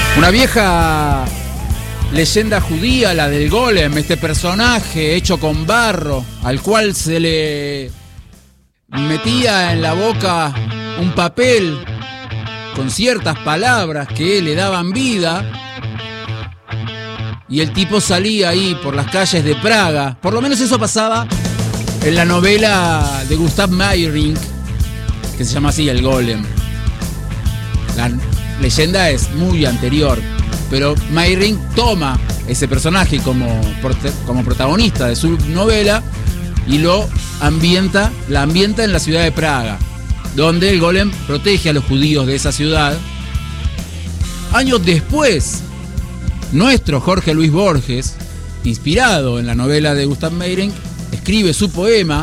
Una vieja leyenda judía, la del golem, este personaje hecho con barro, al cual se le metía en la boca un papel con ciertas palabras que le daban vida, y el tipo salía ahí por las calles de Praga. Por lo menos eso pasaba en la novela de Gustav Meyrink, que se llama así, El Golem. La leyenda es muy anterior, pero Meyrink toma ese personaje como protagonista de su novela y la ambienta en la ciudad de Praga, donde el golem protege a los judíos de esa ciudad. Años después, nuestro Jorge Luis Borges, inspirado en la novela de Gustav Meyrink, escribe su poema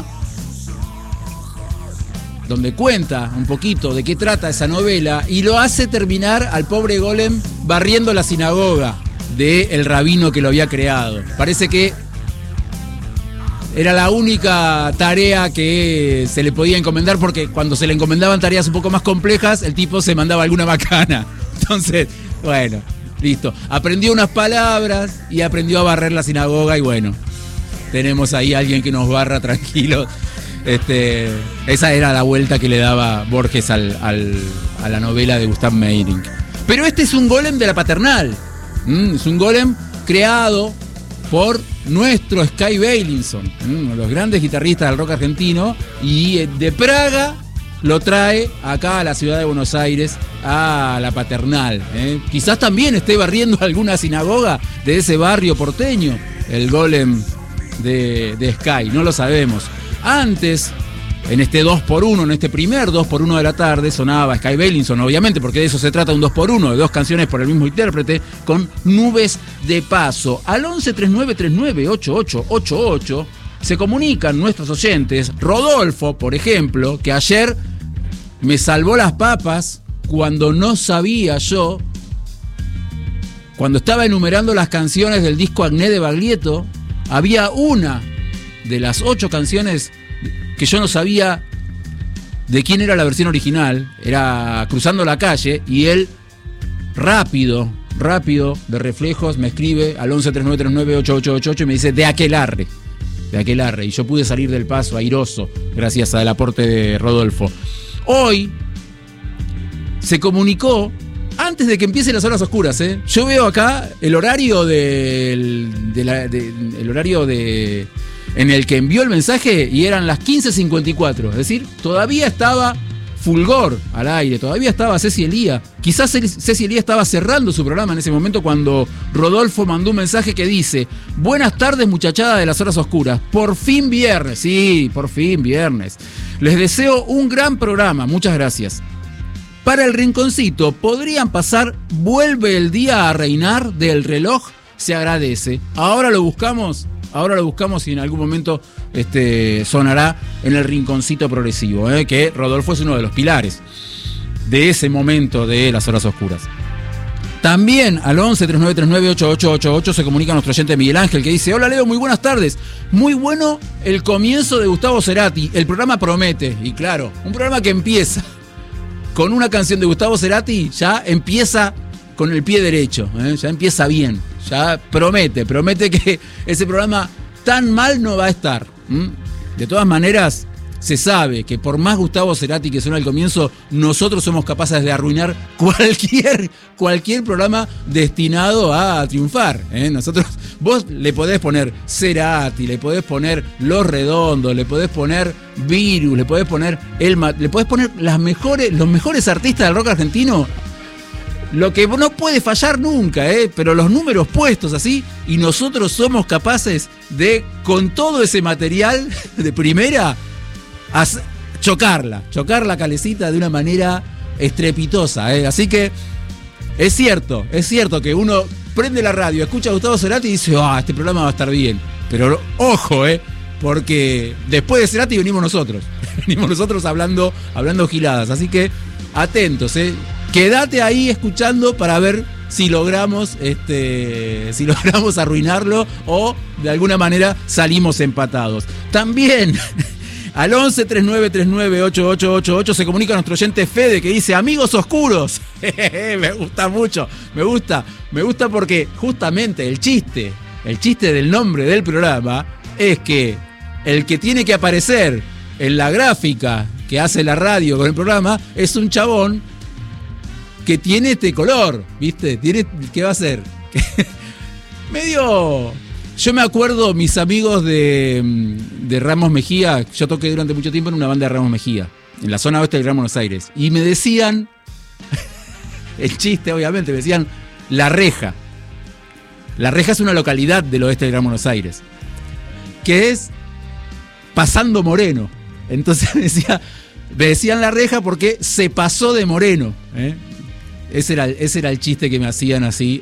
donde cuenta un poquito de qué trata esa novela y lo hace terminar al pobre golem barriendo la sinagoga del rabino que lo había creado. Parece que era la única tarea que se le podía encomendar, porque cuando se le encomendaban tareas un poco más complejas, el tipo se mandaba alguna macana. Entonces, bueno, listo. Aprendió unas palabras y aprendió a barrer la sinagoga y bueno, tenemos ahí a alguien que nos barra tranquilo. Esa era la vuelta que le daba Borges a la novela de Gustav Meyrink. Pero este es un golem de la paternal. Es un golem creado por nuestro Sky Bailinson, uno de los grandes guitarristas del rock argentino, y de Praga lo trae acá a la ciudad de Buenos Aires, a la paternal. Quizás también esté barriendo alguna sinagoga de ese barrio porteño, el golem de Sky, no lo sabemos. Antes, en este 2x1, en este primer 2x1 de la tarde, sonaba Sky Bailinson, obviamente, porque de eso se trata, un 2x1, de dos canciones por el mismo intérprete, con Nubes de Paso. Al 1139398888 se comunican nuestros oyentes. Rodolfo, por ejemplo, que ayer me salvó las papas cuando no sabía yo, cuando estaba enumerando las canciones del disco Agné de Baglietto, había una de las 8 canciones que yo no sabía de quién era la versión original. Era Cruzando la Calle, y él rápido de reflejos me escribe al 1139398888 y me dice de Aquelarre, y yo pude salir del paso airoso gracias al aporte de Rodolfo. Hoy se comunicó antes de que empiecen las horas oscuras, ¿eh? Yo veo acá el horario el horario en el que envió el mensaje, y eran las 15:54. Es decir, todavía estaba Fulgor al aire, todavía estaba Ceci Elía. Quizás Ceci Elía estaba cerrando su programa en ese momento cuando Rodolfo mandó un mensaje que dice: buenas tardes, muchachada de las horas oscuras. Por fin viernes. Sí, por fin viernes. Les deseo un gran programa. Muchas gracias. Para el rinconcito, ¿podrían pasar Vuelve el día a reinar del Reloj? Se agradece. Ahora lo buscamos y en algún momento sonará en el rinconcito progresivo, que Rodolfo es uno de los pilares de ese momento de las horas oscuras. También al 1139398888 se comunica nuestro oyente Miguel Ángel, que dice: hola Leo, muy buenas tardes. Muy bueno el comienzo de Gustavo Cerati. El programa promete. Y claro, un programa que empieza con una canción de Gustavo Cerati ya empieza con el pie derecho, ya empieza bien, ya promete que ese programa tan mal no va a estar. De todas maneras, se sabe que por más Gustavo Cerati que suena al comienzo, nosotros somos capaces de arruinar cualquier programa destinado a triunfar. Vos le podés poner Cerati, le podés poner Los Redondos, le podés poner Virus, le podés poner le podés poner los mejores artistas del rock argentino. Lo que no puede fallar nunca, pero los números puestos así, y nosotros somos capaces de, con todo ese material de primera, chocar la calecita de una manera estrepitosa. Así que es cierto que uno prende la radio, escucha a Gustavo Cerati y dice: este programa va a estar bien. Pero ojo, porque después de Cerati venimos nosotros hablando giladas. Así que atentos, quédate ahí escuchando para ver si logramos arruinarlo o de alguna manera salimos empatados. También Al 11 39 39 8888 se comunica nuestro oyente Fede que dice: amigos oscuros. Me gusta mucho, me gusta porque justamente el chiste del nombre del programa es que el que tiene que aparecer en la gráfica que hace la radio con el programa es un chabón que tiene este color, ¿viste? ¿Qué va a hacer? Medio... Yo me acuerdo, mis amigos de Ramos Mejía, yo toqué durante mucho tiempo en una banda de Ramos Mejía, en la zona oeste del Gran Buenos Aires, y me decían, el chiste obviamente, me decían La Reja. La Reja es una localidad del oeste del Gran Buenos Aires, que es pasando Moreno. Entonces me decían La Reja porque se pasó de Moreno, ¿eh? Ese era el chiste que me hacían así,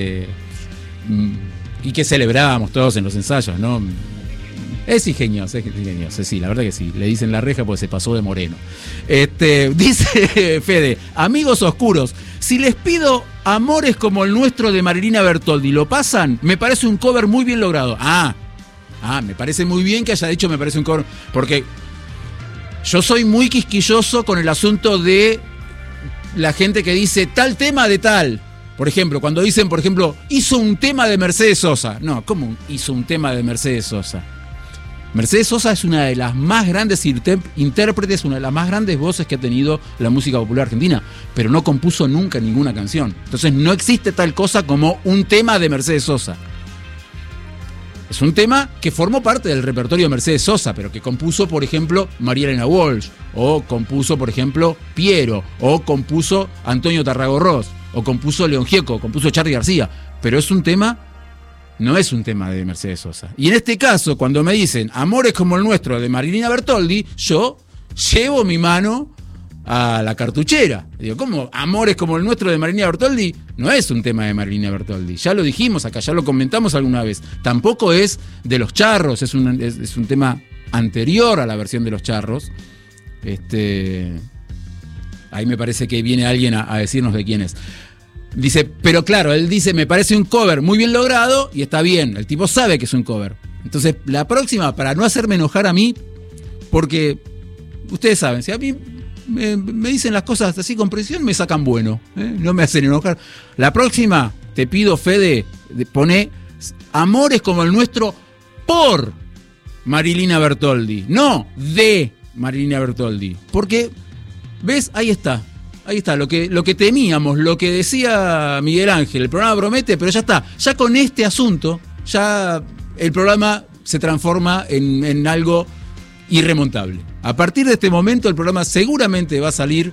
y que celebrábamos todos en los ensayos, ¿no? Es ingenioso, sí, la verdad que sí. Le dicen La Reja porque se pasó de Moreno. Dice Fede: amigos oscuros, si les pido Amores como el nuestro de Marilina Bertoldi, ¿lo pasan? Me parece un cover muy bien logrado. Me parece muy bien que haya dicho me parece un cover, porque yo soy muy quisquilloso con el asunto de la gente que dice tal tema de tal. Por ejemplo, cuando dicen, por ejemplo, hizo un tema de Mercedes Sosa. No, ¿cómo hizo un tema de Mercedes Sosa? Mercedes Sosa es una de las más grandes intérpretes, una de las más grandes voces que ha tenido la música popular argentina, pero no compuso nunca ninguna canción. Entonces no existe tal cosa como un tema de Mercedes Sosa. Es un tema que formó parte del repertorio de Mercedes Sosa, pero que compuso, por ejemplo, María Elena Walsh, o compuso, por ejemplo, Piero, o compuso Antonio Tarragorros, o compuso León Gieco, compuso Charly García, pero no es un tema de Mercedes Sosa. Y en este caso, cuando me dicen Amores como el nuestro de Marilina Bertoldi, yo llevo mi mano a la cartuchera. Digo, ¿cómo? Amores como el nuestro de Marilina Bertoldi no es un tema de Marilina Bertoldi. Ya lo dijimos acá, ya lo comentamos alguna vez. Tampoco es de Los Charros, es un tema anterior a la versión de Los Charros. Ahí me parece que viene alguien a decirnos de quién es. Dice, pero claro, él dice, me parece un cover muy bien logrado y está bien. El tipo sabe que es un cover. Entonces, la próxima, para no hacerme enojar a mí, porque ustedes saben, si a mí me dicen las cosas así con precisión, me sacan bueno, no me hacen enojar. La próxima, te pido, Fede, poné Amores como el nuestro por Marilina Bertoldi, no de Marilina Bertoldi. Porque, ¿ves? Ahí está, lo que temíamos, lo que decía Miguel Ángel, el programa promete, pero ya está, ya con este asunto, ya el programa se transforma en algo irremontable. A partir de este momento el programa seguramente va a salir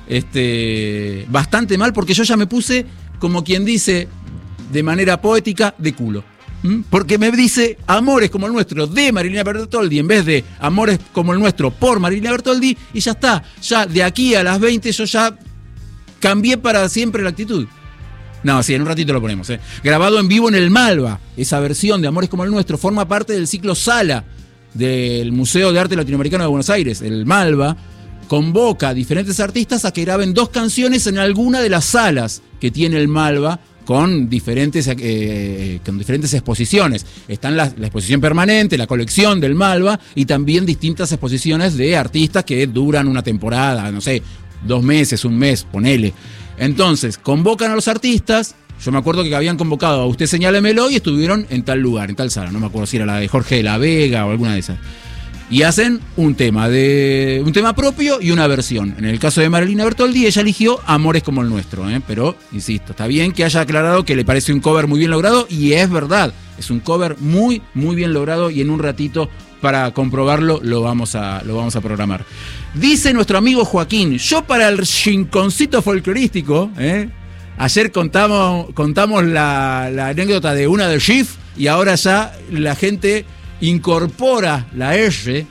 bastante mal, porque yo ya me puse, como quien dice de manera poética, de culo. Porque me dice Amores como el nuestro de Marilina Bertoldi en vez de Amores como el nuestro por Marilina Bertoldi, y ya está, ya de aquí a las 20 yo ya cambié para siempre la actitud. No, sí, en un ratito lo ponemos. Grabado en vivo en el Malva, esa versión de Amores como el nuestro forma parte del ciclo Sala del Museo de Arte Latinoamericano de Buenos Aires. El Malva convoca a diferentes artistas a que graben 2 canciones en alguna de las salas que tiene el Malva, con diferentes exposiciones. Están la exposición permanente, la colección del Malva, y también distintas exposiciones de artistas que duran una temporada, no sé, 2 meses, 1 mes, ponele. Entonces, convocan a los artistas. Yo me acuerdo que habían convocado a Usted Señálemelo y estuvieron en tal lugar, en tal sala. No me acuerdo si era la de Jorge de la Vega o alguna de esas. Y hacen un tema propio y una versión. En el caso de Marilina Bertoldi, ella eligió Amores como el nuestro, pero, insisto, está bien que haya aclarado que le parece un cover muy bien logrado, y es verdad, es un cover muy, muy bien logrado, y en un ratito, para comprobarlo, lo vamos a programar. Dice nuestro amigo Joaquín, yo para el rinconcito folclorístico, ayer contamos la anécdota de una de Schiff, y ahora ya la gente incorpora la R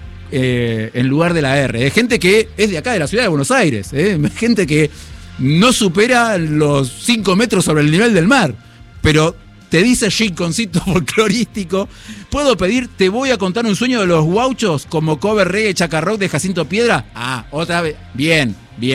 en lugar de la R. Es gente que es de acá, de la ciudad de Buenos Aires, gente que no supera los 5 metros sobre el nivel del mar, pero te dice rinconcito folclorístico. ¿Puedo pedir Te voy a contar un sueño de los Guauchos como cover reggae chacarrock de Jacinto Piedra? Otra vez, bien.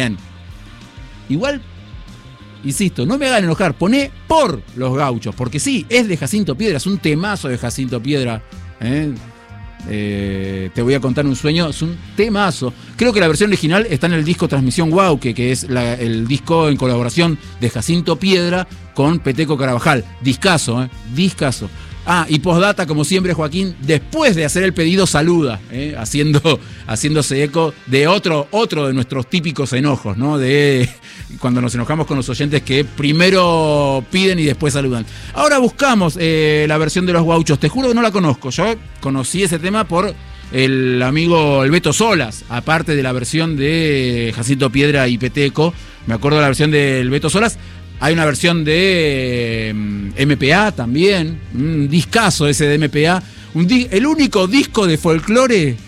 Igual, insisto, no me hagan enojar, poné por los Gauchos, porque sí, es de Jacinto Piedra, es un temazo de Jacinto Piedra, Te voy a contar un sueño, es un temazo. Creo que la versión original está en el disco Transmisión Wow, que es el disco en colaboración de Jacinto Piedra con Peteco Carabajal. Discazo, discazo. Y postdata, como siempre, Joaquín, después de hacer el pedido, saluda, haciéndose eco de otro de nuestros típicos enojos, ¿no? De cuando nos enojamos con los oyentes que primero piden y después saludan. Ahora buscamos la versión de Los Gauchos. Te juro que no la conozco. Yo conocí ese tema por el amigo el Beto Solas, aparte de la versión de Jacinto Piedra y Peteco. Me acuerdo de la versión del Beto Solas. Hay una versión de MPA también, un discazo ese de MPA, el único disco de folclore,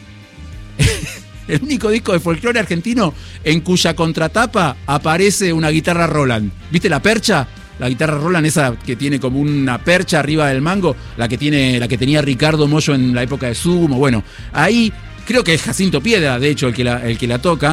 el único disco de folclore argentino en cuya contratapa aparece una guitarra Roland. ¿Viste la percha? La guitarra Roland, esa que tiene como una percha arriba del mango, la que tenía Ricardo Mollo en la época de Sumo. Bueno, ahí creo que es Jacinto Piedra, de hecho, el que la toca.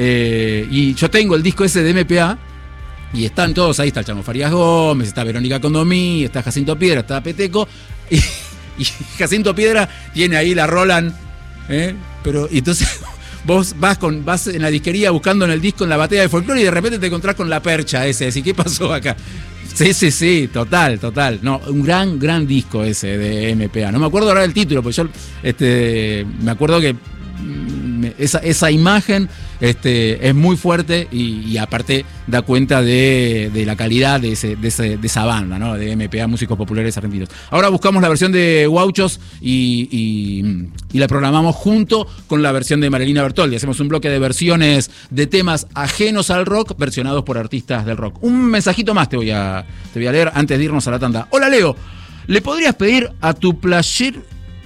Y yo tengo el disco ese de MPA. Y están todos, ahí está el Chango Farías Gómez, está Verónica Condomí, está Jacinto Piedra, está Peteco, y Jacinto Piedra tiene ahí la Roland, pero y entonces vos vas en la disquería buscando en el disco en la batería de folclore y de repente te encontrás con la percha ese, así, ¿qué pasó acá? Sí, total. No, un gran disco ese de MPA. No me acuerdo ahora del título, porque yo me acuerdo que esa imagen es muy fuerte y aparte da cuenta de la calidad de esa banda, ¿no? De MPA, Músicos Populares Argentinos. Ahora buscamos la versión de Gauchos y la programamos junto con la versión de Marilina Bertoldi. Hacemos un bloque de versiones de temas ajenos al rock, versionados por artistas del rock. Un mensajito más te voy a leer antes de irnos a la tanda. Hola, Leo. ¿Le podrías pedir a tu playero?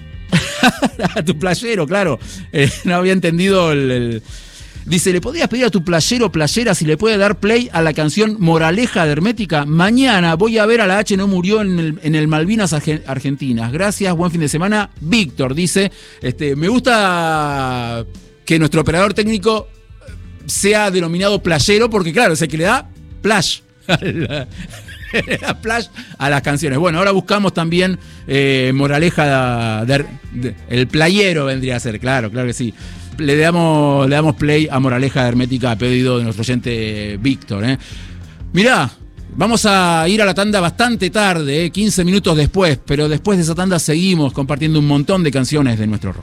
A tu playero, claro. No había entendido Dice, ¿le podrías pedir a tu playero o playera si le puede dar play a la canción Moraleja de Hermética? Mañana voy a ver a la H no murió en el Malvinas Argentinas. Gracias, buen fin de semana. Víctor dice, me gusta que nuestro operador técnico sea denominado playero porque claro, es el que le da plash. Flash a las canciones. Bueno, ahora buscamos también Moraleja el playero vendría a ser, claro que sí. Le damos play a Moraleja de Hermética a pedido de nuestro oyente Víctor. Mirá, vamos a ir a la tanda bastante tarde, 15 minutos después, pero después de esa tanda seguimos compartiendo un montón de canciones de nuestro rock.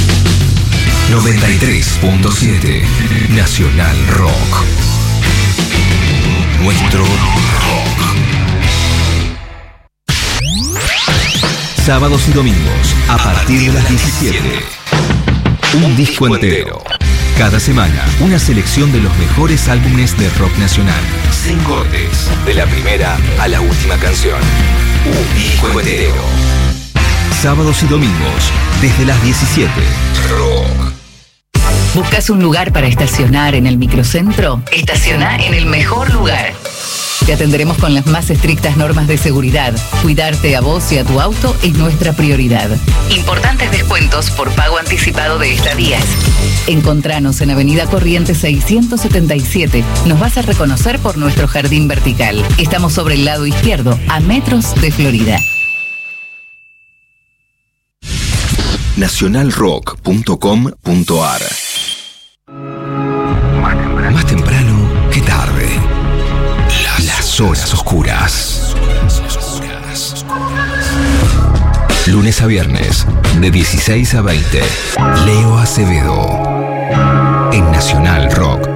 93.7 Nacional Rock. Nuestro rock. Sábados y domingos, a partir de las 17. Un disco entero. Cada semana, una selección de los mejores álbumes de rock nacional. Sin cortes, de la primera a la última canción. Un disco entero. Sábados y domingos, desde las 17. Rock. ¿Buscas un lugar para estacionar en el microcentro? Estaciona en el mejor lugar. Te atenderemos con las más estrictas normas de seguridad. Cuidarte a vos y a tu auto es nuestra prioridad. Importantes descuentos por pago anticipado de estadías. Encontranos en Avenida Corrientes 677. Nos vas a reconocer por nuestro jardín vertical. Estamos sobre el lado izquierdo, a metros de Florida. Nacionalrock.com.ar. Más temprano que tarde. Las horas oscuras. Lunes a viernes, de 16 a 20. Leo Acevedo. En Nacional Rock.